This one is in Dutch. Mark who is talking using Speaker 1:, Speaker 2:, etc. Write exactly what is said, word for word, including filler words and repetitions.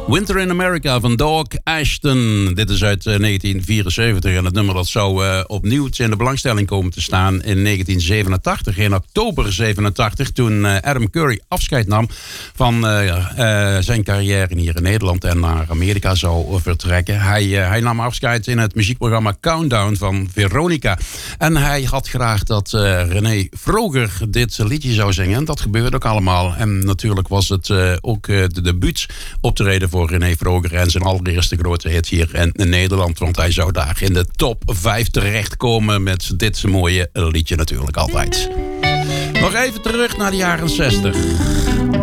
Speaker 1: Winter in America van Doug Ashton. Dit is uit uh, negentien vierenzeventig en het nummer dat zou uh, opnieuw in de belangstelling komen te staan in negentien zevenentachtig. In oktober zevenentachtig, toen uh, Adam Curry afscheid nam van uh, uh, zijn carrière hier in Nederland en naar Amerika zou vertrekken. Hij, uh, hij nam afscheid in het muziekprogramma Countdown van Veronica. En hij had graag dat uh, René Vroger dit liedje zou zingen. En dat gebeurde ook allemaal. En natuurlijk was het uh, ook uh, de debuut optreden voor René Vroger en zijn allereerste grote hit hier in, in Nederland. Want hij zou daar in de top vijf terechtkomen met dit mooie liedje natuurlijk altijd. Nog even terug naar de jaren zestig.